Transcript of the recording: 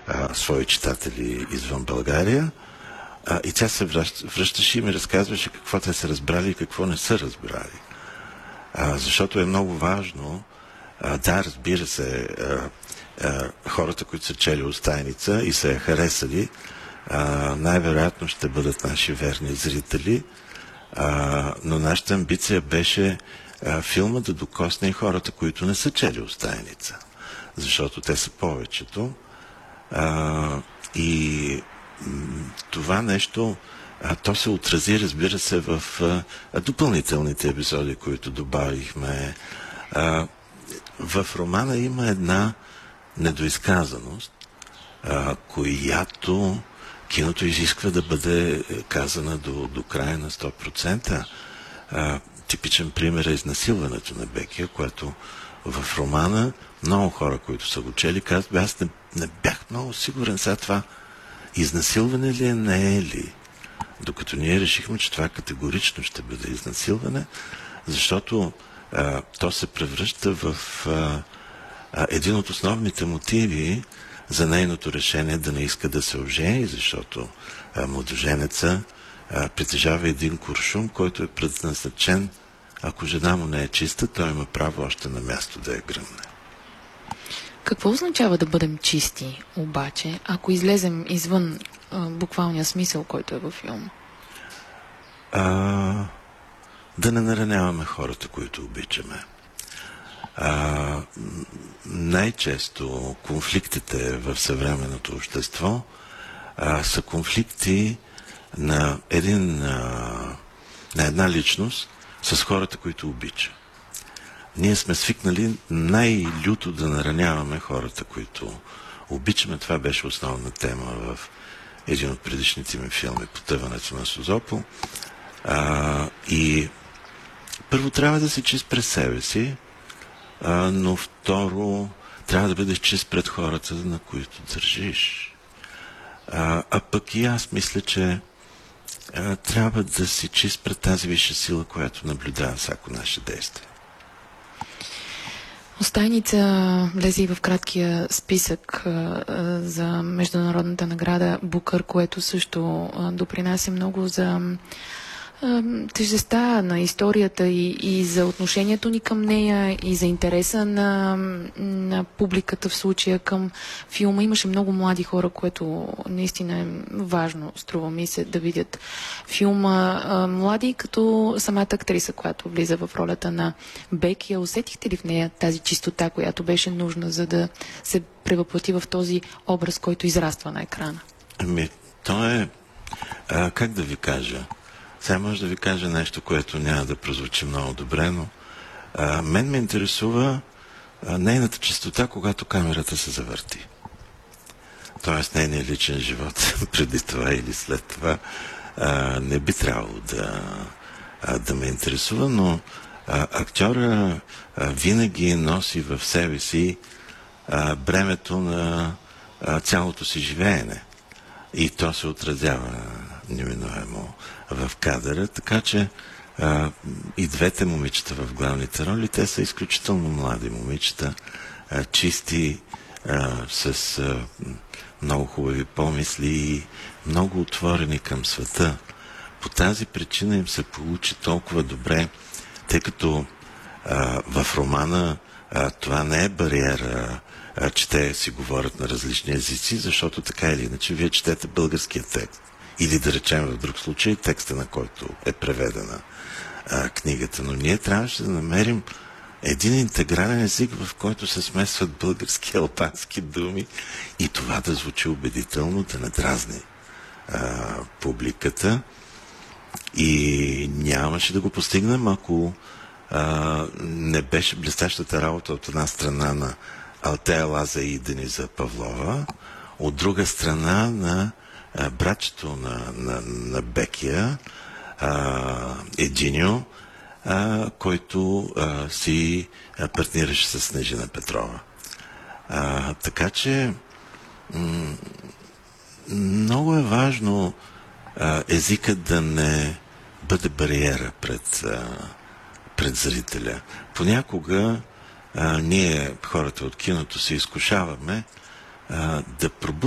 свои читатели извън България. И тя се връщаше и ми разказваше какво те са разбрали и какво не са разбрали. Защото е много важно, да, разбира се, хората, които са чели Остайница и са я харесали, най-вероятно ще бъдат наши верни зрители, но нашата амбиция беше филма да докосне и хората, които не са чели Остайница, защото те са повечето. И това нещо, то се отрази, разбира се, в допълнителните епизоди, които добавихме. В романа има една недоизказаност, която киното изисква да бъде казана до края на 100%. Типичен пример е изнасилването на Бекия, което в романа много хора, които са го чели, казват, аз не бях много сигурен сега това изнасилване ли е, не е ли. Докато ние решихме, че това категорично ще бъде изнасилване, защото то се превръща в един от основните мотиви за нейното решение да не иска да се ожени, защото младоженеца притежава един куршум, който е предназначен, ако жена му не е чиста, той има право още на място да я гръмне. Какво означава да бъдем чисти, обаче, ако излезем извън буквалния смисъл, който е във филма? Да не нараняваме хората, които обичаме. Най-често конфликтите в съвременното общество са конфликти на една личност с хората, които обича. Ние сме свикнали най-люто да нараняваме хората, които обичаме. Това беше основна тема в един от предишните ми филми, Потъването на Созопол. И първо трябва да си чист през себе си, но второ трябва да бъдеш чист пред хората, на които държиш. Пък и аз мисля, че трябва да си чист пред тази висша сила, която наблюдава всяко наше действие. Остайница влезе и в краткия списък за международната награда Букър, което също допринася много за тежестта на историята и за отношението ни към нея и за интереса на публиката в случая към филма. Имаше много млади хора, което наистина е важно, струва ми се, да видят филма. Млади като самата актриса, която влиза в ролята на Беки. Усетихте ли в нея тази чистота, която беше нужна, за да се превъплати в този образ, който израства на екрана? То е, как да ви кажа, сега може да ви кажа нещо, което няма да прозвучи много добре, но мен ме интересува нейната чистота, когато камерата се завърти. Тоест нейният личен живот преди това или след това не би трябвало да ме интересува, но актьора винаги носи в себе си бремето на цялото си живеене. И то се отразява неминуемо в кадъра, така че и двете момичета в главните роли, те са изключително млади момичета, чисти, с много хубави помисли и много отворени към света. По тази причина им се получи толкова добре, тъй като в романа това не е бариера, че те си говорят на различни езици, защото така или иначе вие четете българския текст. Или да речем в друг случай текста, на който е преведена книгата. Но ние трябваше да намерим един интегрален език, в който се смесват български и албански думи и това да звучи убедително, да не дразни публиката. И нямаше да го постигнем, ако не беше блестящата работа от една страна на Алтея Лаза и Дениза Павлова, от друга страна на братчето на Бекия, Единьо, който си партнираше с Снежина Петрова. Така че много е важно езикът да не бъде бариера пред зрителя. Понякога ние, хората от киното, се изкушаваме да пробутваме